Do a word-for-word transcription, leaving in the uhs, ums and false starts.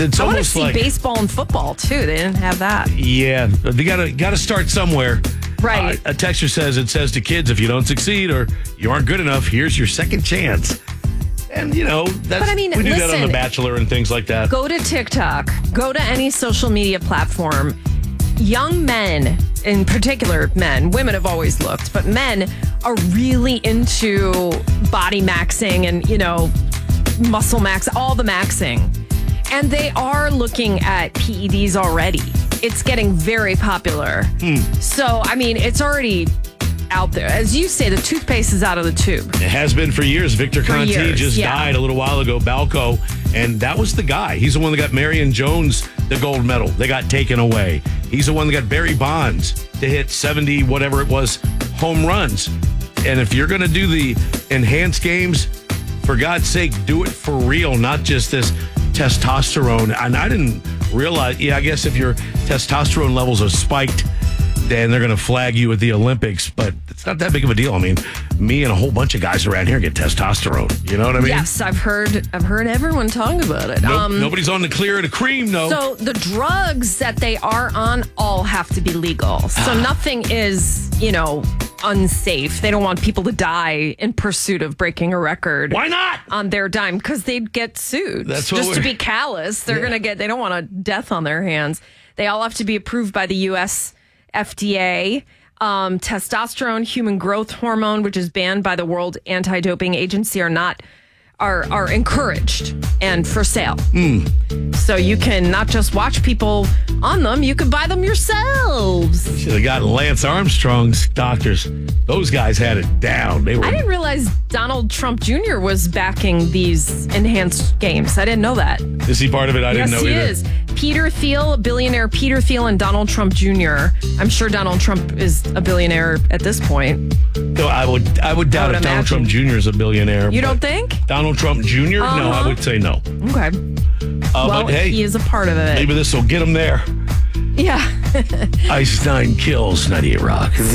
It's I want to almost see like baseball and football, too. They didn't have that. yeah, they gotta gotta start somewhere. Right. Uh, a texter says it says to kids, if you don't succeed or you aren't good enough, here's your second chance. And you know that's But I mean, we do that on listen, The Bachelor and things like that. Go to TikTok. Go to any social media platform. Young men, in particular men, women have always looked, but men are really into body maxing and, you know, muscle max, all the maxing. And they are looking at P E Ds already. It's getting very popular. Hmm. So, I mean, it's already out there. As you say, the toothpaste is out of the tube. It has been for years. Victor For Conti years, just yeah. died a little while ago, Balco, and that was the guy. He's the one that got Marion Jones the gold medal. They got taken away. He's the one that got Barry Bonds to hit seventy, whatever it was, home runs. And if you're going to do the enhanced games, for God's sake, do it for real, not just this testosterone. And I didn't realize, yeah, I guess if your testosterone levels are spiked, then they're going to flag you at the Olympics, but it's not that big of a deal. I mean, me and a whole bunch of guys around here get testosterone. You know what I mean? Yes, I've heard I've heard everyone talk about it. Nope, nobody's on the clear of the cream, though. So the drugs that they are on all have to be legal. So nothing is, you know, unsafe. They don't want people to die in pursuit of breaking a record. Why not? On their dime, because they'd get sued. That's what Just to we're- be callous. They're Yeah. going to get, they don't want a death on their hands. They all have to be approved by the U S F D A. Um, testosterone, human growth hormone, which is banned by the World Anti-Doping Agency, are not are are encouraged and for sale. Mm. So you can not just watch people on them, you can buy them yourselves. Should have gotten Lance Armstrong's doctors. Those guys had it down. They were. I didn't realize Donald Trump Junior was backing these enhanced games. I didn't know that. Is he part of it? I yes, didn't know he either. is. Peter Thiel, billionaire Peter Thiel, and Donald Trump Junior I'm sure Donald Trump is a billionaire at this point. No, I would. I would doubt I would if Donald imagine. Trump Junior is a billionaire. You but don't think? Donald Trump Junior? No, I Uh-huh. would say no. Okay. Uh, well, but hey, he is a part of it. maybe this will get him there. Yeah. Ice Nine kills ninety-eight Rock.